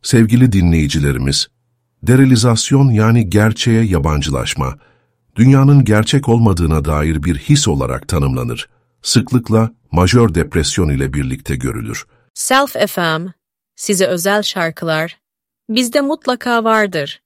Sevgili dinleyicilerimiz, derealizasyon yani gerçeğe yabancılaşma, dünyanın gerçek olmadığına dair bir his olarak tanımlanır. Sıklıkla majör depresyon ile birlikte görülür. Self FM, size özel şarkılar, bizde mutlaka vardır.